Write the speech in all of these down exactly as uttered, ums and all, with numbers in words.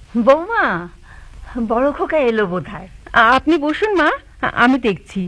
বৌমা, বড় খোকা এলো বোধহয়। আপনি বসুন মা, আমি দেখছি।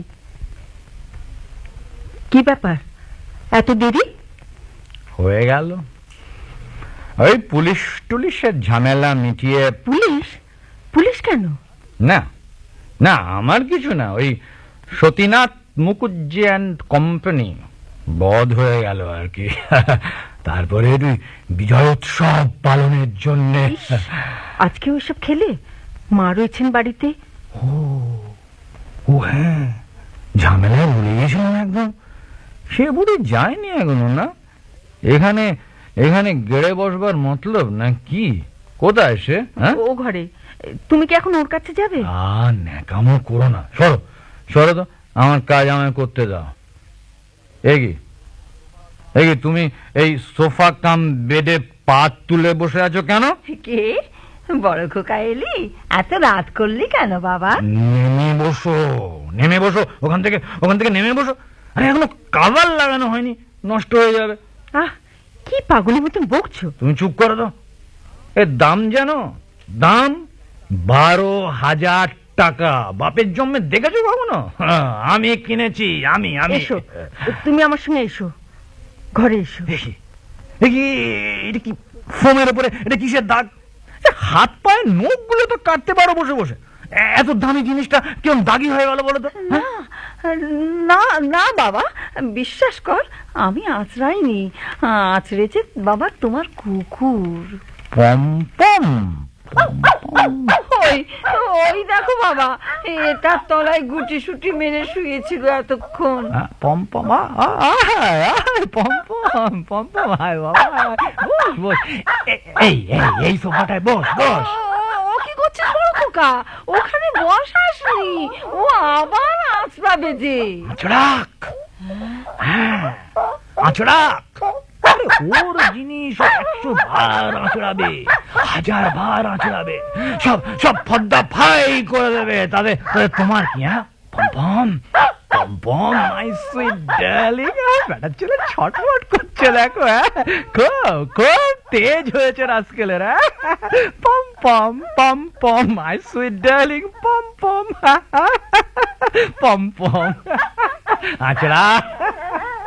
কি ব্যাপার, এত দেরি হয়ে গেল? ওই পুলিশ টুলিশের ঝামেলা মিটিয়ে। পুলিশ? পুলিশ কেন? না না, আমার কিছু না, ওই সতীনাথ মুকুজ্জি অ্যান্ড কোম্পানি বধ হয়ে গেল আর কি। তারপরে বিজয় উৎসব পালনের জন্য। আজকে ওইসব খেলে? মা রয়েছেন বাড়িতে। ও ও হ্যাঁ, ঝামেলায় ভুলে গেছিলাম একদম। সে বুড়ি যায়নি এখনো না? এখানে এখানে গেড়ে বসবার মতলব না কি? কোথায় সে? ও ঘরে। তুমি কি এখন ওর কাছে যাবে? আর ন্যাকামো করো না, সরো সরো তো, আমার কাজ আমায় করতে দাও। এগি এগি তুমি এই সোফা কাম বেডে পা তুলে বসে আছো কেন? কে? বড় খোকা এলি? এত রাত করলি কেন বাবা? নেমে বসো, নেমে বসো, ওখান থেকে ওখান থেকে নেমে বসো। আরে এখনো কাভার লাগানো হয়নি, নষ্ট হয়ে যাবে। আহ, কি পাগলের মতন বকছো? তুমি চুপ করো তো। এর দাম জানো? দাম বারো হাজার টাকা। বাপের জন্মে দেখেছো কখনো? আমি কিনেছি, আমি আমি এসো, তুমি আমার সঙ্গে এসো, ঘরে এসো। এটা কি ফোমের উপরে? এটা কিসের দাগ? হাত পায়ের নখ গুলো তো কাটতে পারো বসে বসে, এত দামি জিনিসটা কেমন দাগি হয়ে গেল বলো তো? না না বাবা, বিশ্বাস কর, আমি আঁচড়াইনি, আঁচড়েছে বাবা তোমার কুকুর। পম পম ওই ওই দেখো বাবা, এটার তলায় গুটি সুটি মেরে শুয়েছিল এতক্ষণ। পম পম পম পম পম পম হায় বাবা, বস বস, এই এই সোফাটায় বস বস। ও কি করছিস বড় খোকা? ওখানে বসাসনি, ও আবার আঁচড়াবে যে। আঁচড়াক, হ্যাঁ আঁচড়াক। ওর জিনিস একশো বার আঁচড়াবে, হাজার বার আঁচড়াবে, সব সব ফদ্দা ফাই করে দেবে। তাদের তোমার কি? হ্যাঁ পম পম পম পম মাই সুইট ডার্লিং। ব্যাটা ছেলে ছটফট করছে দেখো, হ্যাঁ খুব খুব তেজ হয়েছে রাস্কেলের। হ্যাঁ পম পম পম পম my sweet darling, pom pom pom pom আঁচড়া।